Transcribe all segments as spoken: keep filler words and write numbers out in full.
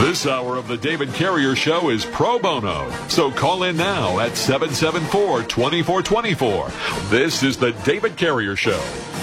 This hour of the David Carrier Show is pro bono, so call in now at seven seven four, two four two four. This is the David Carrier Show.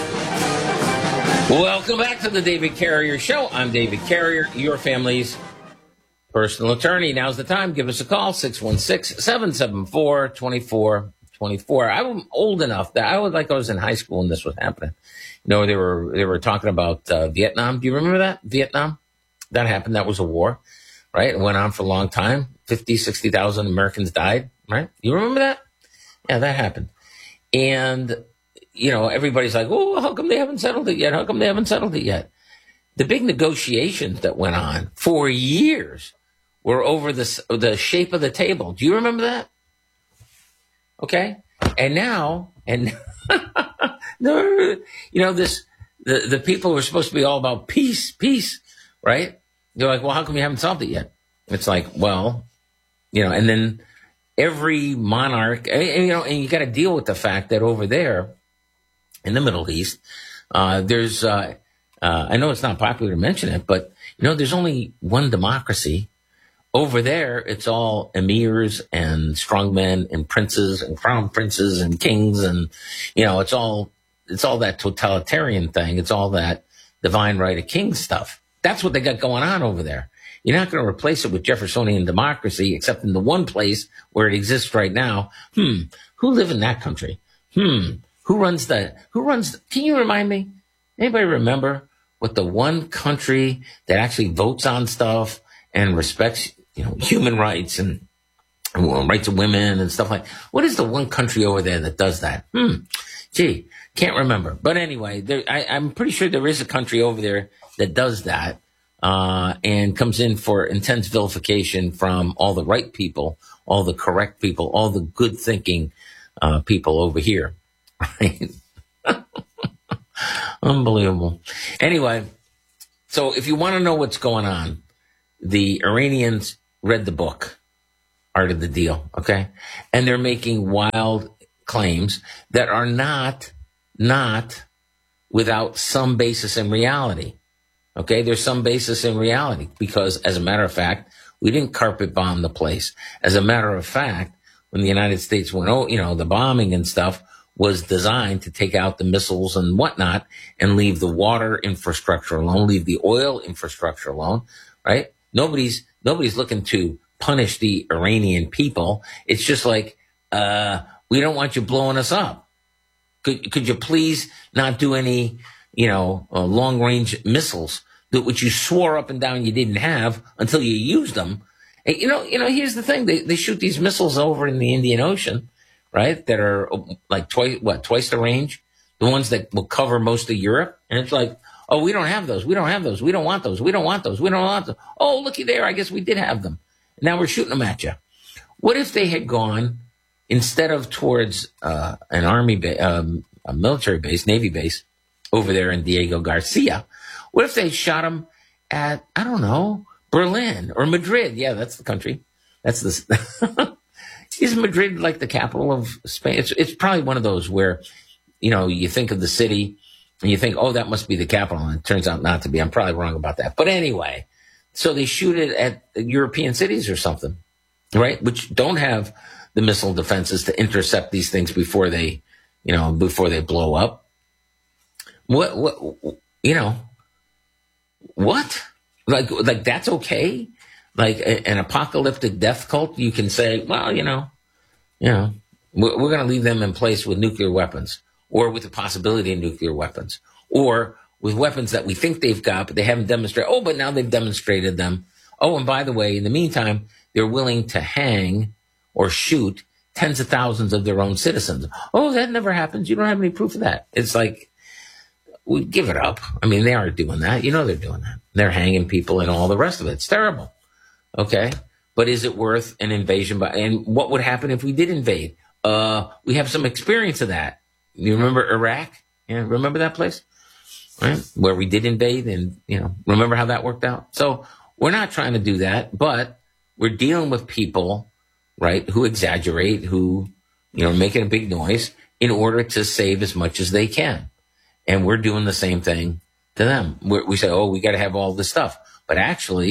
Welcome back to the David Carrier Show. I'm David Carrier, your family's personal attorney. Now's the time. Give us a call, six one six, seven seven four, two four two four. I'm old enough that I was like I was in high school when this was happening. You know, they were they were talking about uh, Vietnam. Do you remember that? Vietnam? That happened. That was a war, right? It went on for a long time. fifty, sixty thousand Americans died, right? You remember that? Yeah, that happened. And, you know, everybody's like, oh, how come they haven't settled it yet? How come they haven't settled it yet? The big negotiations that went on for years were over the, the shape of the table. Do you remember that? Okay. And now, and, you know, this, the, the people who are supposed to be all about peace, peace, right? They're like, well, how come you haven't solved it yet? It's like, well, you know, and then every monarch, and, you know, and you got to deal with the fact that over there in the Middle East, uh, there's, uh, uh, I know it's not popular to mention it, but, you know, there's only one democracy. Over there, it's all emirs and strongmen and princes and crown princes and kings. And, you know, it's all, it's all that totalitarian thing. It's all that divine right of king stuff. That's what they got going on over there. You're not going to replace it with Jeffersonian democracy, except in the one place where it exists right now. Hmm. Who live in that country? Hmm. Who runs the, who runs, can you remind me? Anybody remember what the one country that actually votes on stuff and respects, you know, human rights and, and rights of women and stuff like, what is the one country over there that does that? Hmm. Gee, can't remember. But anyway, there, I, I'm pretty sure there is a country over there that does that, uh, and comes in for intense vilification from all the right people, all the correct people, all the good thinking, uh, people over here. Right? Unbelievable. Anyway, so if you want to know what's going on, the Iranians read the book, Art of the Deal, okay? And they're making wild claims that are not, not without some basis in reality. Okay, there's some basis in reality because, as a matter of fact, we didn't carpet bomb the place. As a matter of fact, when the United States went, oh, you know, the bombing and stuff was designed to take out the missiles and whatnot and leave the water infrastructure alone, leave the oil infrastructure alone, right? Nobody's, nobody's looking to punish the Iranian people. It's just like, uh, we don't want you blowing us up. Could, could you please not do any, you know, uh, long-range missiles that which you swore up and down you didn't have until you used them? And, you know, you know. Here's the thing: they they shoot these missiles over in the Indian Ocean, right? That are like twice what twice the range, the ones that will cover most of Europe. And it's like, oh, we don't have those. We don't have those. We don't want those. We don't want those. We don't want those. Oh, looky there. I guess we did have them. Now we're shooting them at you. What if they had gone instead of towards uh, an army, ba- um, a military base, Navy base? Over there in Diego Garcia. What if they shot him at, I don't know, Berlin or Madrid? Yeah, that's the country. That's the, is Madrid like the capital of Spain? It's, it's probably one of those where, you know, you think of the city and you think, oh, that must be the capital. And it turns out not to be. I'm probably wrong about that. But anyway, so they shoot it at European cities or something, right? Which don't have the missile defenses to intercept these things before they, you know, before they blow up. What, what, you know, what? Like, like that's okay? Like a, an apocalyptic death cult, you can say, well, you know, you know, we're, we're going to leave them in place with nuclear weapons or with the possibility of nuclear weapons or with weapons that we think they've got, but they haven't demonstrated. Oh, but now they've demonstrated them. Oh, and by the way, in the meantime, they're willing to hang or shoot tens of thousands of their own citizens. Oh, that never happens. You don't have any proof of that. It's like, we give it up. I mean, they are doing that. You know they're doing that. They're hanging people and all the rest of it. It's terrible. Okay? But is it worth an invasion? By, and what would happen if we did invade? Uh, we have some experience of that. You remember Iraq? Yeah, remember that place? Right? Where we did invade and, you know, remember how that worked out? So we're not trying to do that, but we're dealing with people, right, who exaggerate, who, you know, making a big noise in order to save as much as they can. And we're doing the same thing to them. We're, we say, oh, we got to have all this stuff. But actually,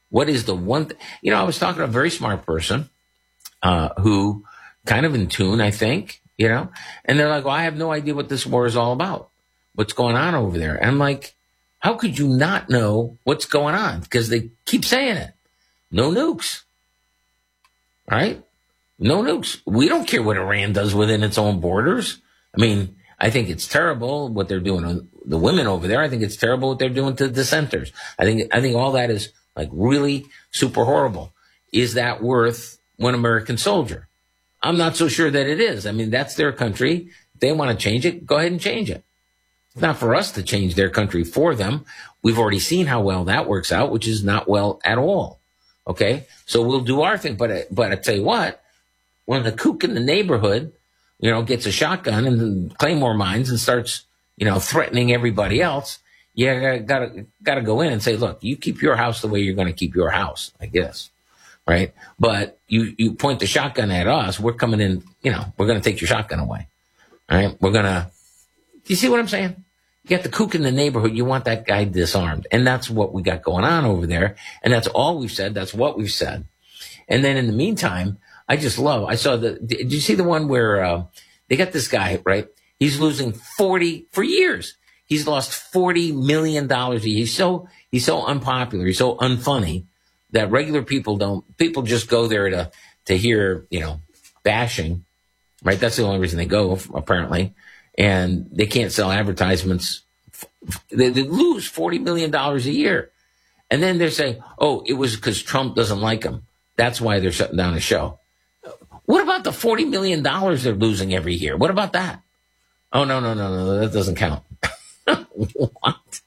What is the one, th- you know, I was talking to a very smart person uh, who kind of in tune, I think, you know, and they're like, well, I have no idea what this war is all about. What's going on over there? And I'm like, how could you not know what's going on? Because they keep saying it. No nukes. All right? No nukes. We don't care what Iran does within its own borders. I mean, I think it's terrible what they're doing to the women over there. I think it's terrible what they're doing to dissenters. I think I think all that is like really super horrible. Is that worth one American soldier? I'm not so sure that it is. I mean, that's their country. If they want to change it, go ahead and change it. It's not for us to change their country for them. We've already seen how well that works out, which is not well at all. Okay? So we'll do our thing. But, but I tell you what, when the kook in the neighborhood, you know, gets a shotgun and Claymore mines and starts, you know, threatening everybody else, you gotta, gotta go in and say, look, you keep your house the way you're going to keep your house, I guess. Right? But you, you point the shotgun at us, we're coming in, you know, we're going to take your shotgun away. All right? We're going to, do you see what I'm saying? You got the kook in the neighborhood, you want that guy disarmed. And that's what we got going on over there. And that's all we've said. That's what we've said. And then in the meantime, I just love, I saw the, did you see the one where uh, they got this guy, right? He's losing forty, for years, he's lost forty million dollars a year. He's so, he's so unpopular. He's so unfunny that regular people don't, people just go there to, to hear, you know, bashing, right? That's the only reason they go, apparently. And they can't sell advertisements. They, they lose forty million dollars a year. And then they're saying, oh, it was because Trump doesn't like them. That's why they're shutting down the show. What about the forty million dollars they're losing every year? What about that? Oh, no, no, no, no, that doesn't count. What?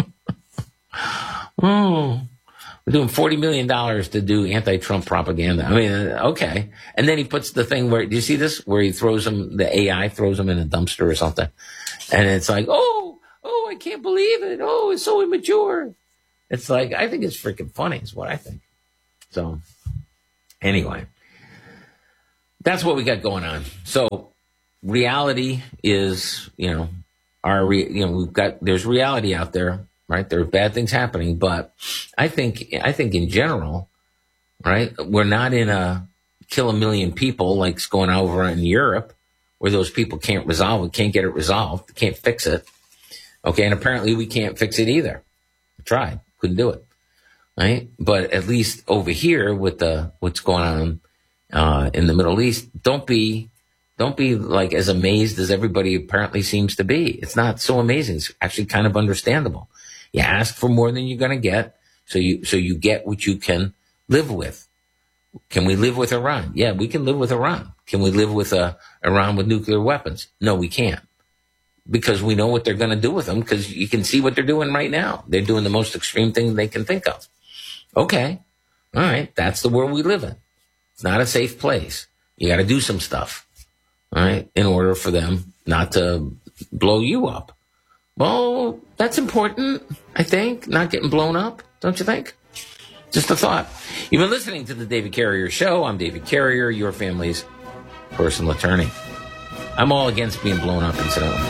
Oh, we're doing forty million dollars to do anti-Trump propaganda. I mean, okay. And then he puts the thing where, do you see this? Where he throws them, the A I throws them in a dumpster or something. And it's like, oh, oh, I can't believe it. Oh, it's so immature. It's like, I think it's freaking funny is what I think. So anyway, that's what we got going on. So reality is, you know, our, re, you know, we've got, there's reality out there. Right, there are bad things happening, but I think I think in general, right, we're not in a kill a million people like's going over in Europe, where those people can't resolve it, can't get it resolved, can't fix it. Okay, and apparently we can't fix it either. I tried, couldn't do it. Right, but at least over here with the what's going on uh, in the Middle East, don't be don't be like as amazed as everybody apparently seems to be. It's not so amazing. It's actually kind of understandable. You ask for more than you're going to get, so you so you get what you can live with. Can we live with Iran? Yeah, we can live with Iran. Can we live with uh, Iran with nuclear weapons? No, we can't. Because we know what they're going to do with them, because you can see what they're doing right now. They're doing the most extreme thing they can think of. Okay, all right, that's the world we live in. It's not a safe place. You got to do some stuff, all right, in order for them not to blow you up. Well, that's important, I think, not getting blown up, don't you think? Just a thought. You've been listening to the David Carrier Show. I'm David Carrier, your family's personal attorney. I'm all against being blown up, incidentally.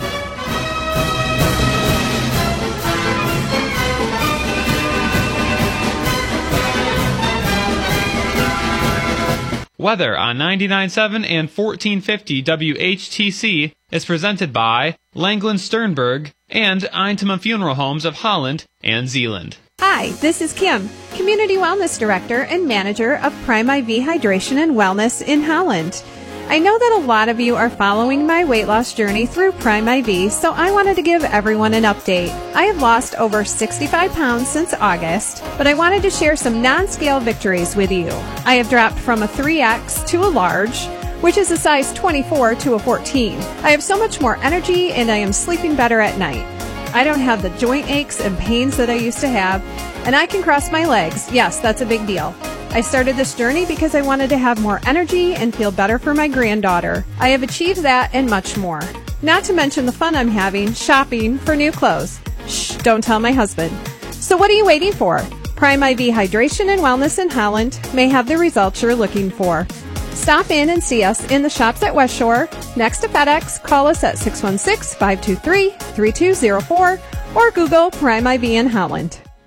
Weather on ninety-nine point seven and fourteen fifty W H T C is presented by Langland Sternberg and Eintema Funeral Homes of Holland and Zealand. Hi, this is Kim, Community Wellness Director and Manager of Prime I V Hydration and Wellness in Holland. I know that a lot of you are following my weight loss journey through Prime I V, so I wanted to give everyone an update. I have lost over sixty-five pounds since August, but I wanted to share some non-scale victories with you. I have dropped from a three X to a large, which is a size twenty-four to a fourteen. I have so much more energy and I am sleeping better at night. I don't have the joint aches and pains that I used to have, and I can cross my legs. Yes, that's a big deal. I started this journey because I wanted to have more energy and feel better for my granddaughter. I have achieved that and much more. Not to mention the fun I'm having shopping for new clothes. Shh, don't tell my husband. So what are you waiting for? Prime I V Hydration and Wellness in Holland may have the results you're looking for. Stop in and see us in the shops at West Shore, next to FedEx. Call us at six one six, five two three, three two zero four or Google Prime I V in Holland.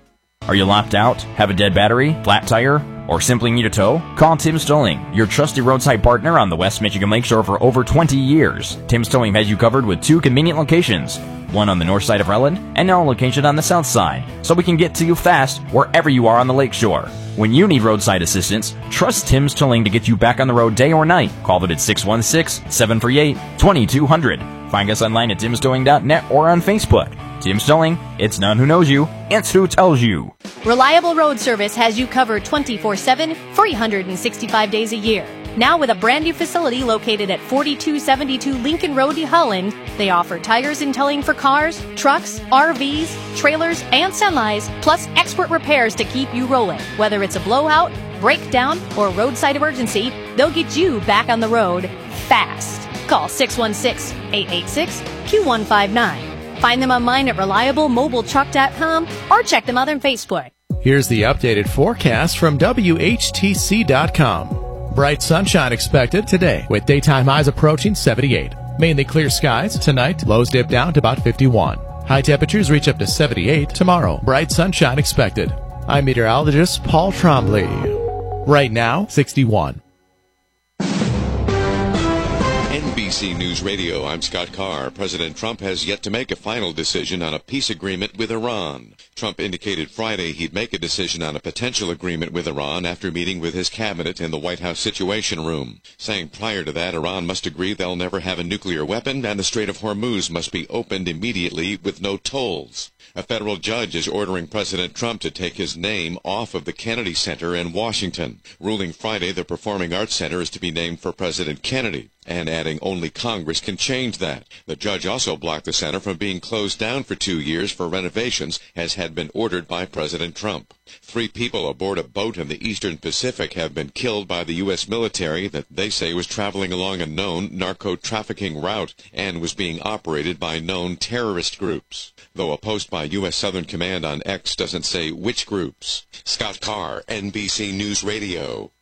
Are you locked out? Have a dead battery? Flat tire? Or simply need a tow? Call Tim's Towing, your trusted roadside partner on the West Michigan Lakeshore for over twenty years. Tim's Towing has you covered with two convenient locations, one on the north side of Rutland and now a location on the south side, so we can get to you fast wherever you are on the lakeshore. When you need roadside assistance, trust Tim's Towing to get you back on the road day or night. Call them at six one six, seven three eight, two two zero zero. Find us online at tims towing dot net or on Facebook. Tim's Towing, it's none who knows you, it's who tells you. Reliable Road Service has you covered twenty-four seven, three hundred sixty-five days a year. Now with a brand new facility located at forty-two seventy-two Lincoln Road, Holland, they offer tires and towing for cars, trucks, R Vs, trailers, and semis, plus expert repairs to keep you rolling. Whether it's a blowout, breakdown, or roadside emergency, they'll get you back on the road fast. Call six one six, eight eight six, two one five nine. Find them online at reliable mobile truck dot com or check them out on Facebook. Here's the updated forecast from W H T C dot com. Bright sunshine expected today with daytime highs approaching seventy-eight. Mainly clear skies tonight. Lows dip down to about fifty-one. High temperatures reach up to seventy-eight tomorrow. Bright sunshine expected. I'm meteorologist Paul Trombley. Right now, sixty-one. N B C News Radio, I'm Scott Carr. President Trump has yet to make a final decision on a peace agreement with Iran. Trump indicated Friday he'd make a decision on a potential agreement with Iran after meeting with his cabinet in the White House Situation Room, saying prior to that Iran must agree they'll never have a nuclear weapon and the Strait of Hormuz must be opened immediately with no tolls. A federal judge is ordering President Trump to take his name off of the Kennedy Center in Washington, ruling Friday the Performing Arts Center is to be named for President Kennedy, and adding only Congress can change that. The judge also blocked the center from being closed down for two years for renovations, as had been ordered by President Trump. Three people aboard a boat in the Eastern Pacific have been killed by the U S military that they say was traveling along a known narco-trafficking route and was being operated by known terrorist groups, though a post by U S Southern Command on X doesn't say which groups. Scott Carr, N B C News Radio.